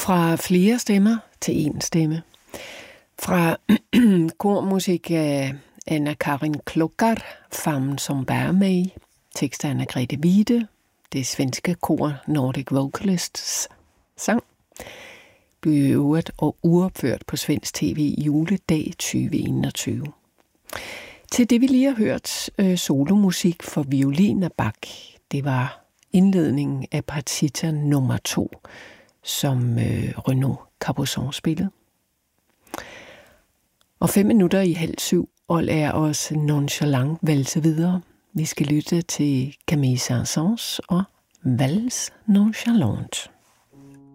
Fra flere stemmer til én stemme. Fra kormusik af Anna-Karin Klockar, Fammen som bærer mig, tekst af Anna-Grete Wiede, det svenske kor Nordic Vocalists sang, blev øvet og uopført på svensk tv juledag 2021. Til det vi lige har hørt, solomusik for violin af Bach, det var indledningen af partita nummer 2, som Renaud Capuçon spillede. Og 5:05, og lader os nonchalant valse videre. Vi skal lytte til Camille Saint-Saëns og Valse Nonchalante.